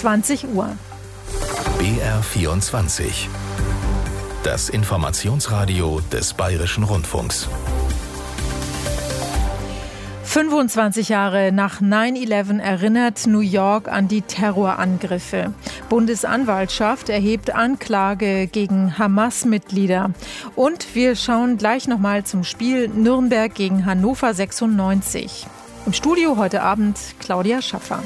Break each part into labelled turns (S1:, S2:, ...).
S1: 20 Uhr.
S2: BR24. Das Informationsradio des Bayerischen Rundfunks.
S1: 25 Jahre nach 9/11 erinnert New York an die Terrorangriffe. Bundesanwaltschaft erhebt Anklage gegen Hamas-Mitglieder. Und wir schauen gleich nochmal zum Spiel Nürnberg gegen Hannover 96. Im Studio heute Abend Claudia Schaffer.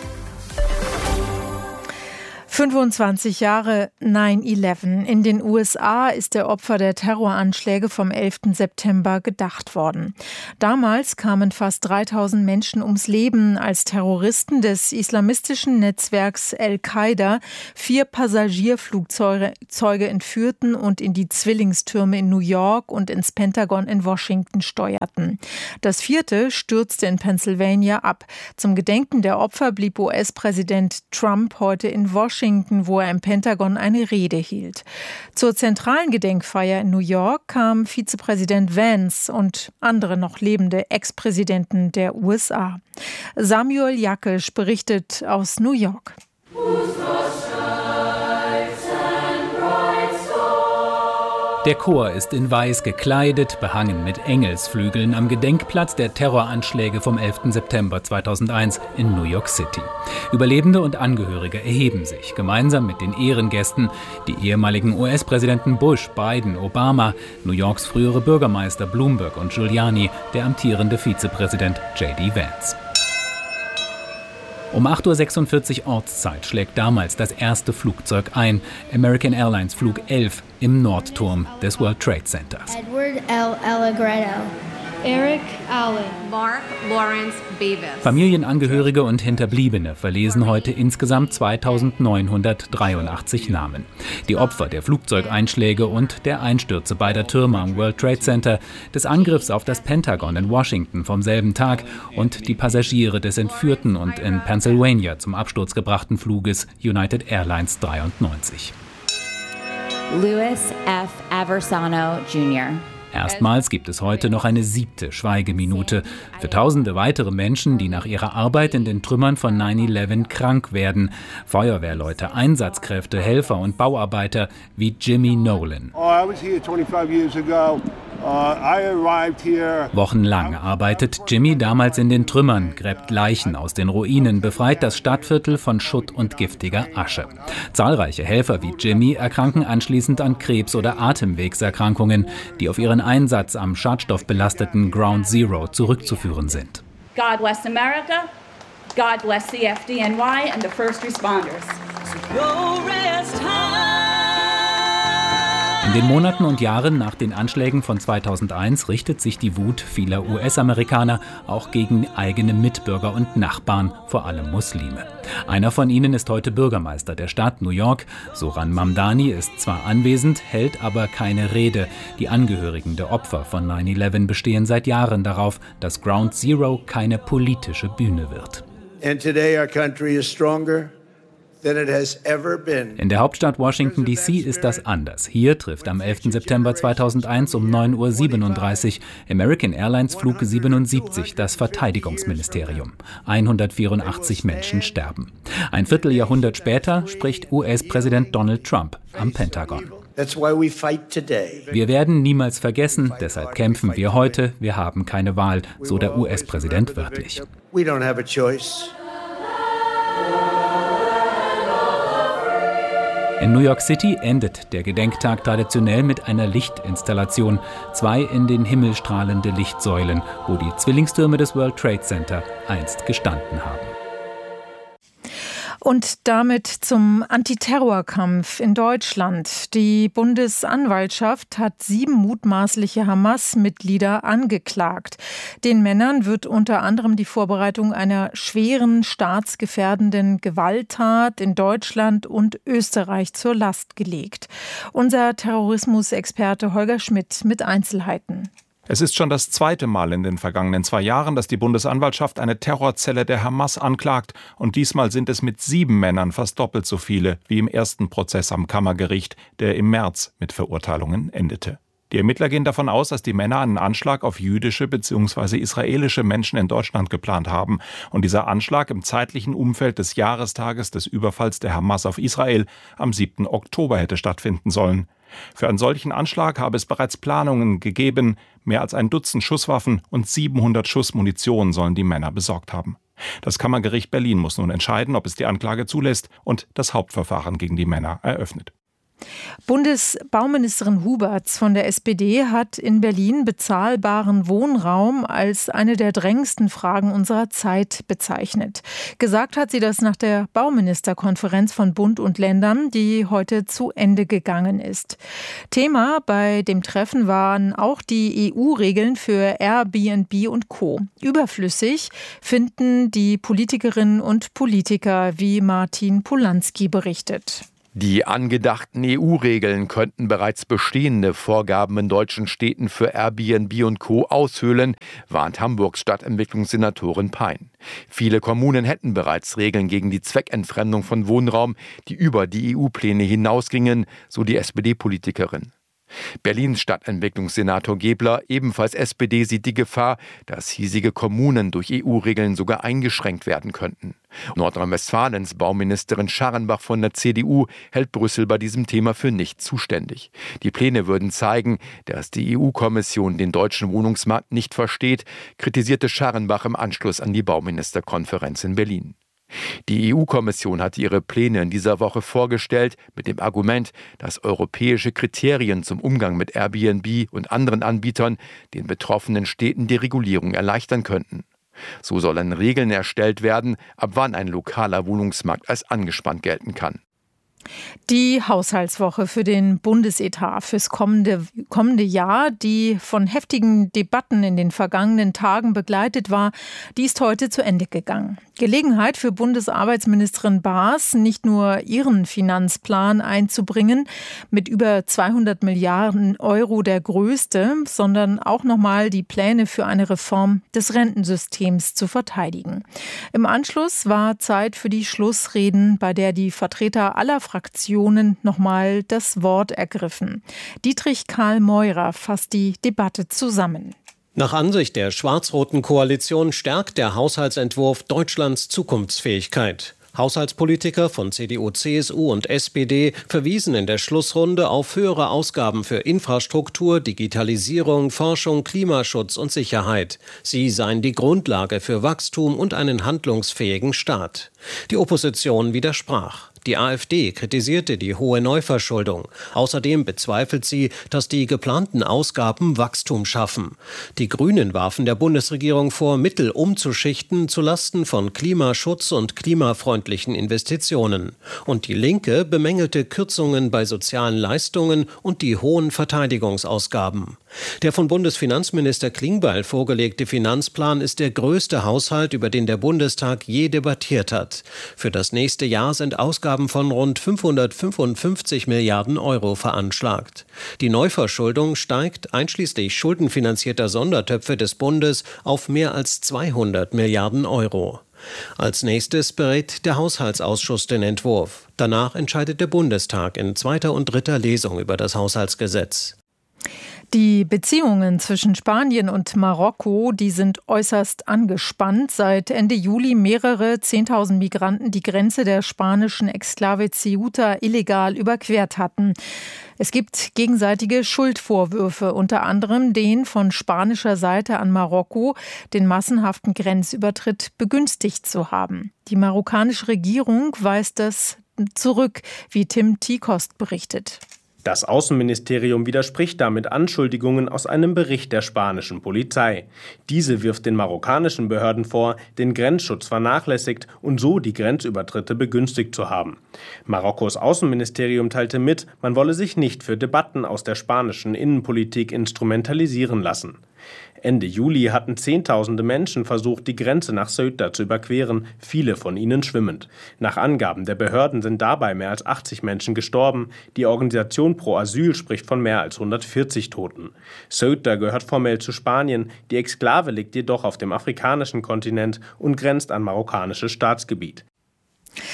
S1: 25 Jahre 9/11. In den USA ist der Opfer der Terroranschläge vom 11. September gedacht worden. Damals kamen fast 3000 Menschen ums Leben, als Terroristen des islamistischen Netzwerks Al-Qaida 4 Passagierflugzeuge entführten und in die Zwillingstürme in New York und ins Pentagon in Washington steuerten. Das 4. stürzte in Pennsylvania ab. Zum Gedenken der Opfer blieb US-Präsident Trump heute in Washington, wo er im Pentagon eine Rede hielt. Zur zentralen Gedenkfeier in New York kam Vizepräsident Vance und andere noch lebende Ex-Präsidenten der USA. Samuel Jakesch berichtet aus New York.
S3: Der Chor ist in Weiß gekleidet, behangen mit Engelsflügeln am Gedenkplatz der Terroranschläge vom 11. September 2001 in New York City. Überlebende und Angehörige erheben sich, gemeinsam mit den Ehrengästen, die ehemaligen US-Präsidenten Bush, Biden, Obama, New Yorks frühere Bürgermeister Bloomberg und Giuliani, der amtierende Vizepräsident J.D. Vance. Um 8:46 Uhr Ortszeit schlägt damals das erste Flugzeug ein, American Airlines Flug 11 im Nordturm des World Trade Centers.
S4: Edward L. Allegretto.
S5: Eric Allen. Mark Lawrence Beavis.
S3: Familienangehörige und Hinterbliebene verlesen heute insgesamt 2983 Namen. Die Opfer der Flugzeugeinschläge und der Einstürze beider Türme am World Trade Center, des Angriffs auf das Pentagon in Washington vom selben Tag und die Passagiere des entführten und in Pennsylvania zum Absturz gebrachten Fluges United Airlines 93.
S6: Louis F. Aversano Jr.
S3: Erstmals gibt es heute noch eine 7. Schweigeminute für tausende weitere Menschen, die nach ihrer Arbeit in den Trümmern von 9/11 krank werden. Feuerwehrleute, Einsatzkräfte, Helfer und Bauarbeiter wie Jimmy Nolan. Wochenlang arbeitet Jimmy damals in den Trümmern, gräbt Leichen aus den Ruinen, befreit das Stadtviertel von Schutt und giftiger Asche. Zahlreiche Helfer wie Jimmy erkranken anschließend an Krebs- oder Atemwegserkrankungen, die auf ihren Einsatz am schadstoffbelasteten Ground Zero zurückzuführen sind.
S7: God bless America, God bless the FDNY and the first responders.
S3: In den Monaten und Jahren nach den Anschlägen von 2001 richtet sich die Wut vieler US-Amerikaner auch gegen eigene Mitbürger und Nachbarn, vor allem Muslime. Einer von ihnen ist heute Bürgermeister der Stadt New York. Zoran Mamdani ist zwar anwesend, hält aber keine Rede. Die Angehörigen der Opfer von 9/11 bestehen seit Jahren darauf, dass Ground Zero keine politische Bühne wird.
S8: And today our country is stronger than it has ever been.
S3: In der Hauptstadt Washington D.C. ist das anders. Hier trifft am 11. September 2001 um 9:37 Uhr American Airlines Flug 77 das Verteidigungsministerium. 184 Menschen sterben. Ein Vierteljahrhundert später spricht US-Präsident Donald Trump am Pentagon. Wir werden niemals vergessen, deshalb kämpfen wir heute. Wir haben keine Wahl, so der US-Präsident wörtlich.
S8: We don't have a choice.
S3: In New York City endet der Gedenktag traditionell mit einer Lichtinstallation. 2 in den Himmel strahlende Lichtsäulen, wo die Zwillingstürme des World Trade Center einst gestanden haben.
S1: Und damit zum Antiterrorkampf in Deutschland. Die Bundesanwaltschaft hat 7 mutmaßliche Hamas-Mitglieder angeklagt. Den Männern wird unter anderem die Vorbereitung einer schweren staatsgefährdenden Gewalttat in Deutschland und Österreich zur Last gelegt. Unser Terrorismusexperte Holger Schmidt mit Einzelheiten.
S9: Es ist schon das 2. Mal in den vergangenen 2 Jahren, dass die Bundesanwaltschaft eine Terrorzelle der Hamas anklagt. Und diesmal sind es mit 7 Männern fast doppelt so viele wie im ersten Prozess am Kammergericht, der im März mit Verurteilungen endete. Die Ermittler gehen davon aus, dass die Männer einen Anschlag auf jüdische bzw. israelische Menschen in Deutschland geplant haben und dieser Anschlag im zeitlichen Umfeld des Jahrestages des Überfalls der Hamas auf Israel am 7. Oktober hätte stattfinden sollen. Für einen solchen Anschlag habe es bereits Planungen gegeben. Mehr als ein Dutzend Schusswaffen und 700 Schuss Munition sollen die Männer besorgt haben. Das Kammergericht Berlin muss nun entscheiden, ob es die Anklage zulässt und das Hauptverfahren gegen die Männer eröffnet.
S1: Bundesbauministerin Huberts von der SPD hat in Berlin bezahlbaren Wohnraum als eine der drängendsten Fragen unserer Zeit bezeichnet. Gesagt hat sie das nach der Bauministerkonferenz von Bund und Ländern, die heute zu Ende gegangen ist. Thema bei dem Treffen waren auch die EU-Regeln für Airbnb und Co. Überflüssig finden die Politikerinnen und Politiker, wie Martin Polanski berichtet.
S10: Die angedachten EU-Regeln könnten bereits bestehende Vorgaben in deutschen Städten für Airbnb und Co. aushöhlen, warnt Hamburgs Stadtentwicklungssenatorin Pein. Viele Kommunen hätten bereits Regeln gegen die Zweckentfremdung von Wohnraum, die über die EU-Pläne hinausgingen, so die SPD-Politikerin. Berlins Stadtentwicklungssenator Gebler, ebenfalls SPD, sieht die Gefahr, dass hiesige Kommunen durch EU-Regeln sogar eingeschränkt werden könnten. Nordrhein-Westfalens Bauministerin Scharrenbach von der CDU hält Brüssel bei diesem Thema für nicht zuständig. Die Pläne würden zeigen, dass die EU-Kommission den deutschen Wohnungsmarkt nicht versteht, kritisierte Scharrenbach im Anschluss an die Bauministerkonferenz in Berlin. Die EU-Kommission hat ihre Pläne in dieser Woche vorgestellt mit dem Argument, dass europäische Kriterien zum Umgang mit Airbnb und anderen Anbietern den betroffenen Städten die Regulierung erleichtern könnten. So sollen Regeln erstellt werden, ab wann ein lokaler Wohnungsmarkt als angespannt gelten kann.
S1: Die Haushaltswoche für den Bundesetat fürs kommende Jahr, die von heftigen Debatten in den vergangenen Tagen begleitet war, die ist heute zu Ende gegangen. Gelegenheit für Bundesarbeitsministerin Baas, nicht nur ihren Finanzplan einzubringen, mit über 200 Milliarden Euro der größte, sondern auch nochmal die Pläne für eine Reform des Rentensystems zu verteidigen. Im Anschluss war Zeit für die Schlussreden, bei der die Vertreter aller Fraktionen nochmal das Wort ergriffen. Dietrich Karl Meurer fasst die Debatte zusammen.
S11: Nach Ansicht der schwarz-roten Koalition stärkt der Haushaltsentwurf Deutschlands Zukunftsfähigkeit. Haushaltspolitiker von CDU, CSU und SPD verwiesen in der Schlussrunde auf höhere Ausgaben für Infrastruktur, Digitalisierung, Forschung, Klimaschutz und Sicherheit. Sie seien die Grundlage für Wachstum und einen handlungsfähigen Staat. Die Opposition widersprach. Die AfD kritisierte die hohe Neuverschuldung. Außerdem bezweifelt sie, dass die geplanten Ausgaben Wachstum schaffen. Die Grünen warfen der Bundesregierung vor, Mittel umzuschichten zulasten von Klimaschutz und klimafreundlichen Investitionen. Und die Linke bemängelte Kürzungen bei sozialen Leistungen und die hohen Verteidigungsausgaben. Der von Bundesfinanzminister Klingbeil vorgelegte Finanzplan ist der größte Haushalt, über den der Bundestag je debattiert hat. Für das nächste Jahr sind Ausgaben von rund 555 Milliarden Euro veranschlagt. Die Neuverschuldung steigt, einschließlich schuldenfinanzierter Sondertöpfe des Bundes, auf mehr als 200 Milliarden Euro. Als nächstes berät der Haushaltsausschuss den Entwurf. Danach entscheidet der Bundestag in zweiter und dritter Lesung über das Haushaltsgesetz.
S1: Die Beziehungen zwischen Spanien und Marokko, die sind äußerst angespannt. Seit Ende Juli mehrere 10.000 Migranten die Grenze der spanischen Exklave Ceuta illegal überquert hatten. Es gibt gegenseitige Schuldvorwürfe, unter anderem den von spanischer Seite an Marokko, den massenhaften Grenzübertritt begünstigt zu haben. Die marokkanische Regierung weist das zurück, wie Tim Tiekost berichtet.
S12: Das Außenministerium widerspricht damit Anschuldigungen aus einem Bericht der spanischen Polizei. Diese wirft den marokkanischen Behörden vor, den Grenzschutz vernachlässigt und so die Grenzübertritte begünstigt zu haben. Marokkos Außenministerium teilte mit, man wolle sich nicht für Debatten aus der spanischen Innenpolitik instrumentalisieren lassen. Ende Juli hatten Zehntausende Menschen versucht, die Grenze nach Ceuta zu überqueren, viele von ihnen schwimmend. Nach Angaben der Behörden sind dabei mehr als 80 Menschen gestorben. Die Organisation Pro Asyl spricht von mehr als 140 Toten. Ceuta gehört formell zu Spanien, die Exklave liegt jedoch auf dem afrikanischen Kontinent und grenzt an marokkanisches Staatsgebiet.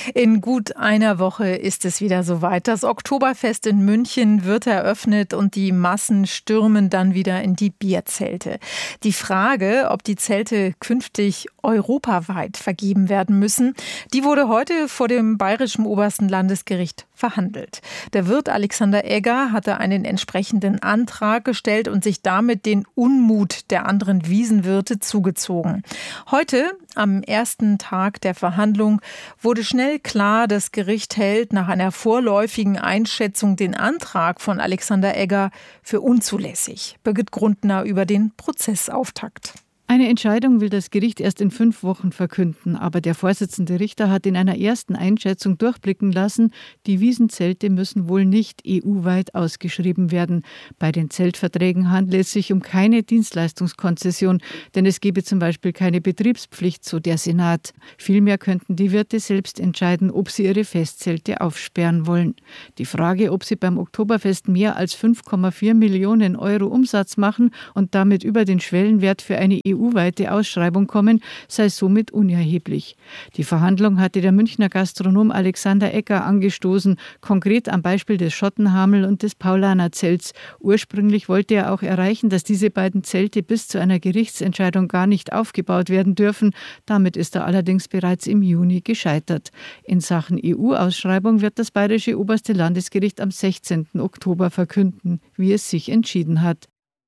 S1: In gut einer Woche ist es wieder soweit. Das Oktoberfest in München wird eröffnet und die Massen stürmen dann wieder in die Bierzelte. Die Frage, ob die Zelte künftig europaweit vergeben werden müssen, die wurde heute vor dem Bayerischen Obersten Landesgericht verhandelt. Der Wirt Alexander Egger hatte einen entsprechenden Antrag gestellt und sich damit den Unmut der anderen Wiesenwirte zugezogen. Heute, am ersten Tag der Verhandlung, wurde schnell klar, das Gericht hält nach einer vorläufigen Einschätzung den Antrag von Alexander Egger für unzulässig. Birgit Grundner über den Prozessauftakt.
S13: Eine Entscheidung will das Gericht erst in 5 Wochen verkünden, aber der Vorsitzende Richter hat in einer ersten Einschätzung durchblicken lassen, die Wiesenzelte müssen wohl nicht EU-weit ausgeschrieben werden. Bei den Zeltverträgen handelt es sich um keine Dienstleistungskonzession, denn es gebe zum Beispiel keine Betriebspflicht, so der Senat. Vielmehr könnten die Wirte selbst entscheiden, ob sie ihre Festzelte aufsperren wollen. Die Frage, ob sie beim Oktoberfest mehr als 5,4 Millionen Euro Umsatz machen und damit über den Schwellenwert für eine EU-weite Ausschreibung kommen, sei somit unerheblich. Die Verhandlung hatte der Münchner Gastronom Alexander Egger angestoßen, konkret am Beispiel des Schottenhamel und des Paulaner-Zelts. Ursprünglich wollte er auch erreichen, dass diese beiden Zelte bis zu einer Gerichtsentscheidung gar nicht aufgebaut werden dürfen. Damit ist er allerdings bereits im Juni gescheitert. In Sachen EU-Ausschreibung wird das Bayerische Oberste Landesgericht am 16. Oktober verkünden, wie es sich entschieden hat.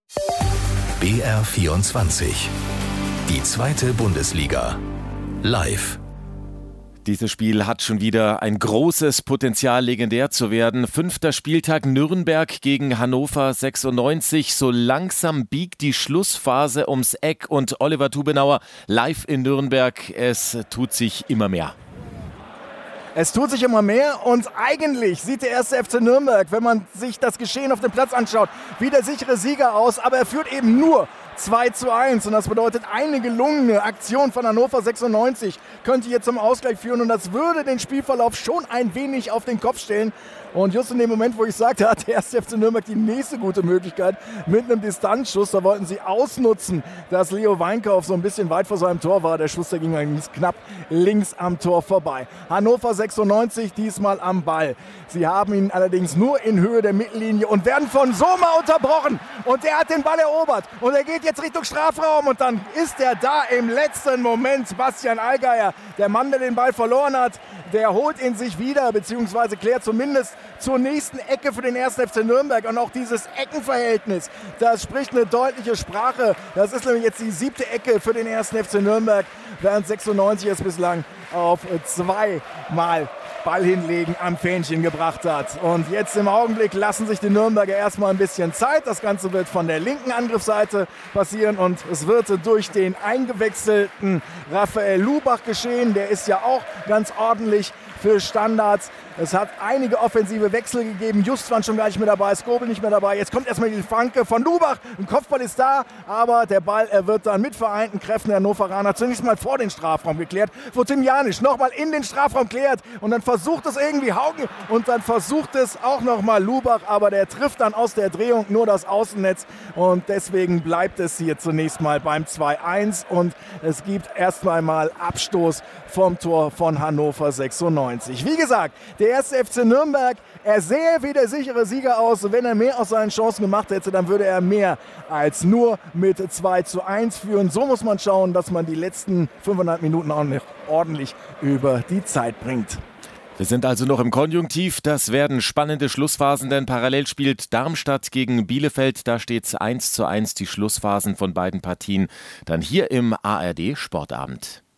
S2: BR24. Die zweite Bundesliga. Live.
S14: Dieses Spiel hat schon wieder ein großes Potenzial, legendär zu werden. 5. Spieltag Nürnberg gegen Hannover 96. So langsam biegt die Schlussphase ums Eck und Oliver Tubenauer live in Nürnberg. Es tut sich immer mehr.
S15: Es tut sich immer mehr und eigentlich sieht der erste FC Nürnberg, wenn man sich das Geschehen auf dem Platz anschaut, wie der sichere Sieger aus. Aber er führt eben nur 2:1 und das bedeutet, eine gelungene Aktion von Hannover 96 könnte hier zum Ausgleich führen und das würde den Spielverlauf schon ein wenig auf den Kopf stellen. Und just in dem Moment, wo ich sagte, hat der erste FC Nürnberg die nächste gute Möglichkeit mit einem Distanzschuss. Da wollten sie ausnutzen, dass Leo Weinkauf so ein bisschen weit vor seinem Tor war. Der Schuss, der ging eigentlich knapp links am Tor vorbei. Hannover 96 diesmal am Ball. Sie haben ihn allerdings nur in Höhe der Mittellinie und werden von Soma unterbrochen. Und der hat den Ball erobert. Und er geht jetzt Richtung Strafraum. Und dann ist er da im letzten Moment. Bastian Allgeier, der Mann, der den Ball verloren hat, der holt ihn sich wieder, beziehungsweise klärt zumindest zur nächsten Ecke für den 1. FC Nürnberg. Und auch dieses Eckenverhältnis, das spricht eine deutliche Sprache. Das ist nämlich jetzt die 7. Ecke für den 1. FC Nürnberg, während 96 es bislang auf 2-mal Ball hinlegen am Fähnchen gebracht hat. Und jetzt im Augenblick lassen sich die Nürnberger erstmal ein bisschen Zeit. Das Ganze wird von der linken Angriffsseite passieren und es wird durch den eingewechselten Raphael Lubach geschehen. Der ist ja auch ganz ordentlich für Standards. Es hat einige offensive Wechsel gegeben. Justwan schon gar nicht mehr dabei, Skobel nicht mehr dabei. Jetzt kommt erstmal die Flanke von Lubach. Ein Kopfball ist da, aber der Ball wird dann mit vereinten Kräften der Hannoveraner zunächst mal vor den Strafraum geklärt, wo Tim Janisch nochmal in den Strafraum klärt und dann versucht es irgendwie Haugen und dann versucht es auch nochmal Lubach, aber der trifft dann aus der Drehung nur das Außennetz und deswegen bleibt es hier zunächst mal beim 2:1 und es gibt erst einmal Abstoß vom Tor von Hannover 96. Wie gesagt, der erste FC Nürnberg, er sähe wie der sichere Sieger aus. Wenn er mehr aus seinen Chancen gemacht hätte, dann würde er mehr als nur mit 2:1 führen. So muss man schauen, dass man die letzten 500 Minuten auch noch ordentlich über die Zeit bringt.
S14: Wir sind also noch im Konjunktiv. Das werden spannende Schlussphasen, denn parallel spielt Darmstadt gegen Bielefeld. Da steht es 1:1, die Schlussphasen von beiden Partien. Dann hier im ARD Sportabend.